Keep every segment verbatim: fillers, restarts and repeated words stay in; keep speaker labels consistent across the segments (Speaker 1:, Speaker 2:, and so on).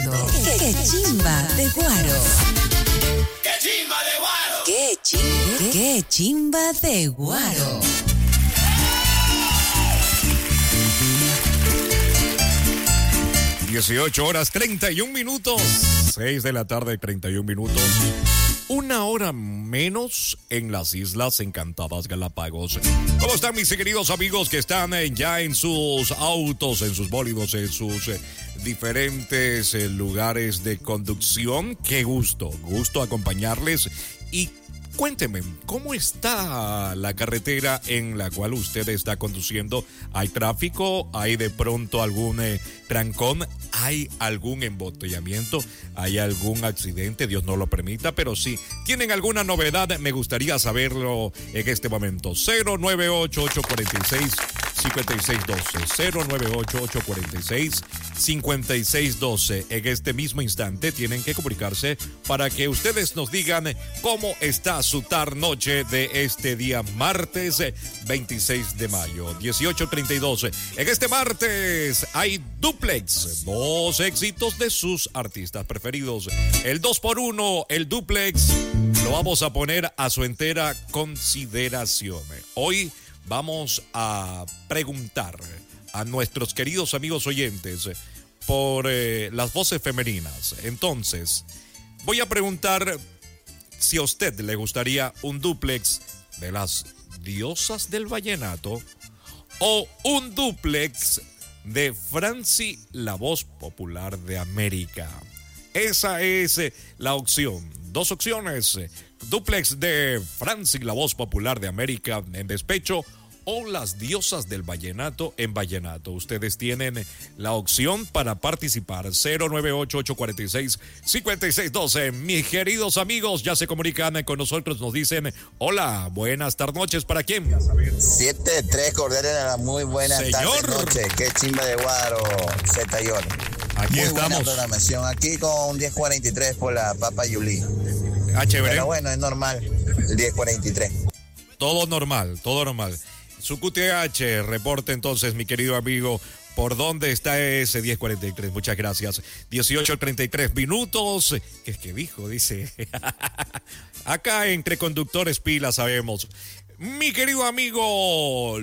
Speaker 1: escuchando Qué Chimba de Guaro.
Speaker 2: ¡Qué chimba de Guaro!
Speaker 1: ¡Qué chimba, qué chimba de Guaro!
Speaker 3: dieciocho horas treinta y un minutos, seis de la tarde treinta y un minutos, una hora menos en las Islas Encantadas Galápagos. ¿Cómo están mis queridos amigos que están eh, ya en sus autos, en sus bólidos, en sus eh, diferentes eh, lugares de conducción? Qué gusto, gusto acompañarles y cuénteme, ¿cómo está la carretera en la cual usted está conduciendo? ¿Hay tráfico? ¿Hay de pronto algún eh, trancón? ¿Hay algún embotellamiento? ¿Hay algún accidente? Dios no lo permita, pero sí. ¿Tienen alguna novedad? Me gustaría saberlo en este momento. cero nueve ocho, ocho cuatro seis, cinco seis uno dos. cero nueve ocho, ocho cuatro seis, cinco seis uno dos. En este mismo instante tienen que comunicarse para que ustedes nos digan cómo está su tarde-noche de este día martes veintiséis de mayo, dieciocho treinta y dos. En este martes hay duplex, dos éxitos de sus artistas preferidos. El dos por uno, el duplex, lo vamos a poner a su entera consideración. Hoy vamos a preguntar a nuestros queridos amigos oyentes por eh, las voces femeninas. Entonces, voy a preguntar si a usted le gustaría un dúplex de las diosas del vallenato o un dúplex de Franci, la voz popular de América. Esa es la opción. Dos opciones. Dúplex de Franci, la voz popular de América en despecho, o las diosas del vallenato en vallenato. Ustedes tienen la opción para participar. cero nueve ocho, ocho cuatro seis, cinco seis uno dos. Mis queridos amigos ya se comunican con nosotros, nos dicen hola, buenas tardes noches. ¿Para quién?
Speaker 4: siete tres Cordera, muy buenas
Speaker 3: Señor.
Speaker 4: tardes noches. Qué chimba de Guaro, Z y Oro.
Speaker 3: Aquí
Speaker 4: muy
Speaker 3: estamos.
Speaker 4: Buena programación. Aquí con diez cuarenta y tres por la Papa Yuli.
Speaker 3: Ah, chévere.
Speaker 4: Pero bueno, es normal, el diez cuarenta y tres.
Speaker 3: Todo normal, todo normal. Su Q T H, reporte entonces, mi querido amigo, ¿por dónde está ese diez cuarenta y tres? Muchas gracias. dieciocho treinta y tres minutos. ¿Qué es que dijo? Dice. Acá entre conductores pilas sabemos. Mi querido amigo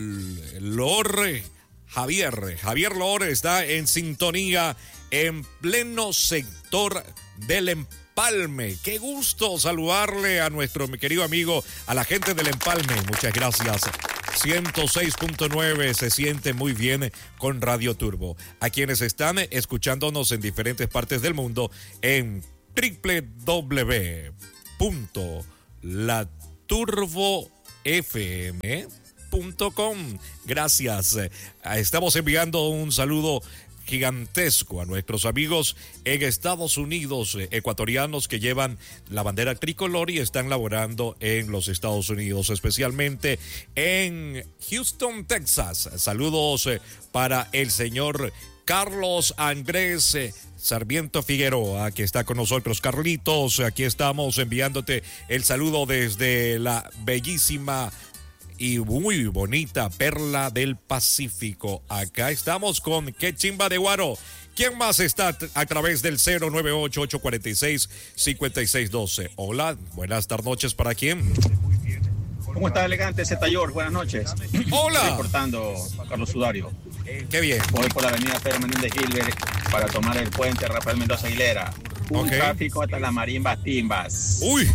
Speaker 3: Lor Javier. Javier Lor está en sintonía en pleno sector del Empalme. Qué gusto saludarle a nuestro mi querido amigo, a la gente del Empalme. Muchas gracias. ciento seis punto nueve se siente muy bien con Radio Turbo. A quienes están escuchándonos en diferentes partes del mundo en doble u doble u doble u punto la turbo f m punto com. Gracias. Estamos enviando un saludo gigantesco a nuestros amigos en Estados Unidos, eh, ecuatorianos que llevan la bandera tricolor y están laborando en los Estados Unidos, especialmente en Houston, Texas. Saludos eh, para el señor Carlos Andrés eh, Sarmiento Figueroa, que está con nosotros. Carlitos, aquí estamos enviándote el saludo desde la bellísima y muy bonita Perla del Pacífico. Acá estamos con Qué Chimba de Guaro. ¿Quién más está a través del cero nueve ocho, ocho cuatro seis, cinco seis uno dos? Hola, buenas tardes noches. ¿Para quién?
Speaker 5: ¿Cómo está, elegante Z Tayor? Buenas noches.
Speaker 3: Hola.
Speaker 5: Estoy reportando a Carlos Sudario.
Speaker 3: Qué bien.
Speaker 5: Voy por la avenida Pedro Menéndez Gilbert para tomar el puente Rafael Mendoza Aguilera. Un
Speaker 3: Ok.
Speaker 5: tráfico hasta las Marimbas Timbas.
Speaker 3: Uy,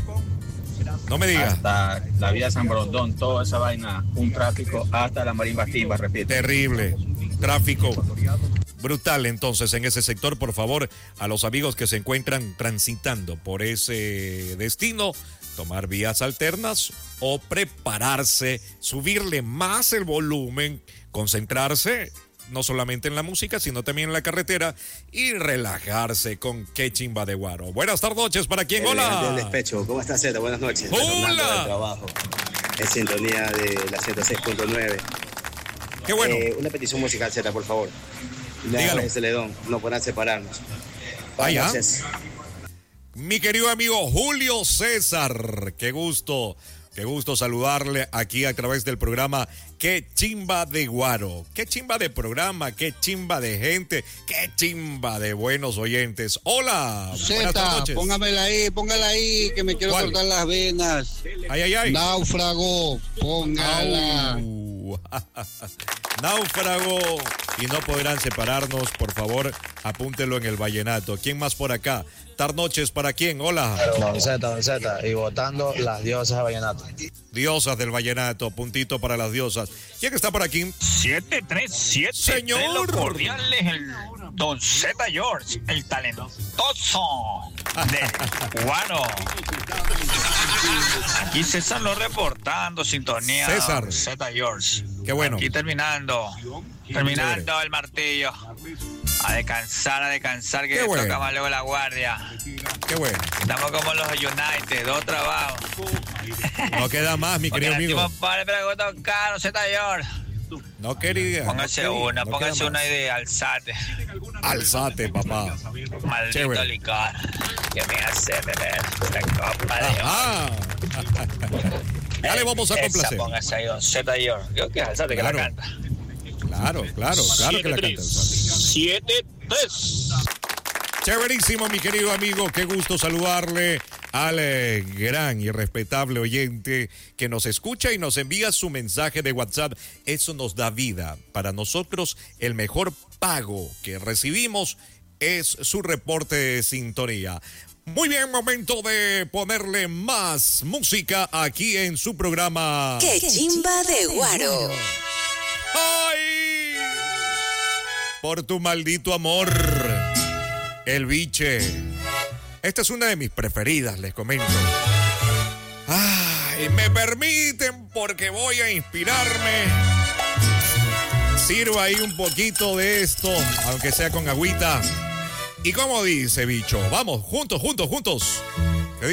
Speaker 3: no me digas.
Speaker 5: Hasta la vía San Borondón, toda esa vaina. Un tráfico hasta las Marimbas Timbas, repito.
Speaker 3: Terrible. Tráfico brutal entonces en ese sector. Por favor, a los amigos que se encuentran transitando por ese destino, tomar vías alternas o prepararse, subirle más el volumen, concentrarse no solamente en la música, sino también en la carretera y relajarse con Qué Chimba de Guaro. Buenas tardes noches, ¿para quién? Hola.
Speaker 6: Del despecho. ¿Cómo estás, Zeta? Buenas noches.
Speaker 3: Hola.
Speaker 6: Retornando del trabajo. En sintonía de la ciento seis punto nueve.
Speaker 3: Qué bueno.
Speaker 6: Eh, una petición musical, Zeta, por favor.
Speaker 3: Dígalo.
Speaker 6: De Celedón, no podrán separarnos.
Speaker 3: Ah, ya.
Speaker 6: Buenas noches.
Speaker 3: Mi querido amigo Julio César, qué gusto Qué gusto saludarle aquí a través del programa Qué Chimba de Guaro. Qué chimba de programa, qué chimba de gente, qué chimba de buenos oyentes. Hola.
Speaker 7: Zeta, póngamela ahí, póngala ahí, que me quiero
Speaker 3: ¿Cuál?
Speaker 7: cortar las venas.
Speaker 3: Ay, ay, ay.
Speaker 7: Náufrago, póngala.
Speaker 3: Au. Náufrago. Y no podrán separarnos, por favor, apúntelo en el vallenato. ¿Quién más por acá? Tarnoches, ¿para quién? Hola.
Speaker 4: Don Zeta, Don Zeta, y votando las diosas de vallenato.
Speaker 3: Diosas del vallenato, puntito para las diosas. ¿Quién está por aquí?
Speaker 8: siete tres siete.
Speaker 3: Señor.
Speaker 8: De los cordiales, el Don Zeta George, el talentoso del Guaro. Aquí César lo reportando, sintonía.
Speaker 3: César.
Speaker 8: Don Zeta George.
Speaker 3: Qué bueno.
Speaker 8: Aquí terminando. Terminando el martillo. A descansar, a descansar, que
Speaker 3: Qué bueno.
Speaker 8: toca más luego la guardia.
Speaker 3: Qué bueno.
Speaker 8: Estamos como los United, dos trabajos.
Speaker 3: No queda más, mi querido amigo.
Speaker 8: Padre, pero tocar, Zeta George.
Speaker 3: No quería.
Speaker 8: Póngase
Speaker 3: no quería,
Speaker 8: una,
Speaker 3: no
Speaker 8: póngase
Speaker 3: queda
Speaker 8: una
Speaker 3: más.
Speaker 8: ahí de alzate.
Speaker 3: Alzate, papá.
Speaker 8: Maldito
Speaker 3: Chévere.
Speaker 8: licor que me hace beber la copa de oro.
Speaker 3: Ajá. Ya le vamos a
Speaker 8: Esa,
Speaker 3: complacer.
Speaker 8: póngase ahí, Don Zeta George. Creo que es alzate que
Speaker 3: Claro.
Speaker 8: la canta.
Speaker 3: Claro, claro, claro que la canta Alzate.
Speaker 8: siete tres.
Speaker 3: Chéverísimo, mi querido amigo. Qué gusto saludarle al eh, gran y respetable oyente que nos escucha y nos envía su mensaje de WhatsApp. Eso nos da vida. Para nosotros, el mejor pago que recibimos es su reporte de sintonía. Muy bien, momento de ponerle más música aquí en su programa.
Speaker 1: ¡Qué chimba de Guaro!
Speaker 3: ¡Ay! Por tu maldito amor, el biche. Esta es una de mis preferidas, les comento. Ay, me permiten porque voy a inspirarme. Sirva ahí un poquito de esto, aunque sea con agüita. ¿Y cómo dice, bicho? Vamos, juntos, juntos, juntos.